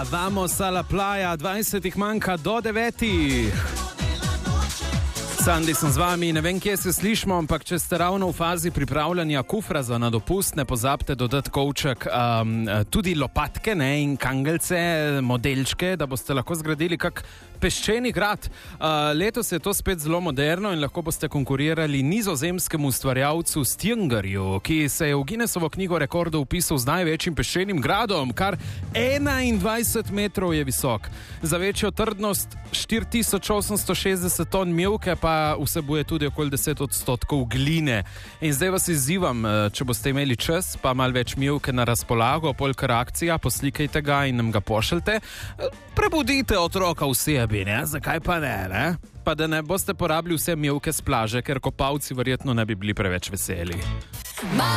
vamos a la playa, 20 manjka do 9. Sandi sem z vami, ne vem, kje se slišimo, ampak če ste ravno v fazi pripravljanja kufra za na dopust, ne pozabite dodati kovček tudi lopatke, ne, in kangelce, modelčke, da boste lahko zgradili kak peščeni grad. Letos je to spet zelo moderno in lahko boste konkurirali nizozemskemu ustvarjalcu Stjngerju, ki se je v Guinnessovo knjigo rekordov vpisal z največjim peščenim gradom, kar 21 metrov je visok. Za večjo trdnost 4860 ton mivke pa vsebuje tudi okoli 10% gline. In zdaj vas izzivam, če boste imeli čas, pa malo več mivke na razpolago, polka reakcija, poslikajte ga in nam ga pošljite. Prebudite otroka v sebi, ne? Zakaj pa ne? Pa da ne boste porabili vse mivke s plaže, ker kopalci verjetno ne bi bili preveč veseli.